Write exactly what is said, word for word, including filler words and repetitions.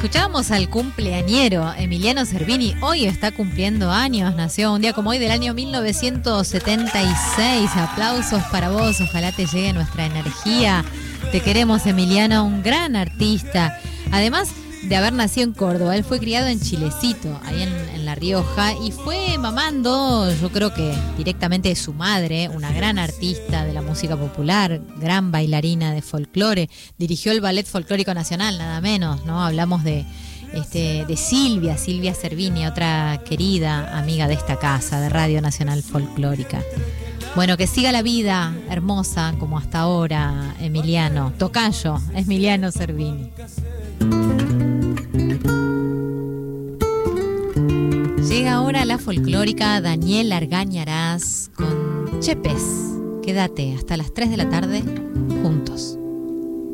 Escuchábamos al cumpleañero Emiliano Cervini. Hoy está cumpliendo años, nació un día como hoy del año mil novecientos setenta y seis. Aplausos para vos, ojalá te llegue nuestra energía. Te queremos, Emiliano, un gran artista. Además de haber nacido en Córdoba, él fue criado en Chilecito, ahí en, en La Rioja, y fue mamando, yo creo que directamente de su madre, una gran artista de la música popular, gran bailarina de folclore. Dirigió el Ballet Folclórico Nacional, nada menos, ¿no? Hablamos de, este, de Silvia, Silvia Cervini, otra querida amiga de esta casa, de Radio Nacional Folclórica. Bueno, que siga la vida hermosa como hasta ahora, Emiliano. Tocayo, Emiliano Cervini. Llega ahora la folclórica Daniel Argañarás con Chepes. Quédate hasta las tres de la tarde juntos.